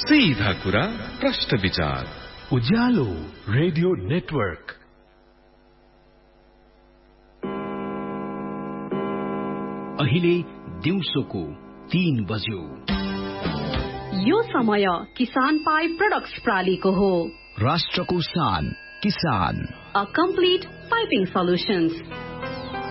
सीधा कुरा प्रश्न विचार उज्यालो रेडियो नेटवर्क। अहिले दिउँसोको 3 बज्यो। यो समय किसान पाइप प्रोडक्ट्स प्रालीको हो। राष्ट्रको शान किसान। A complete piping solutions.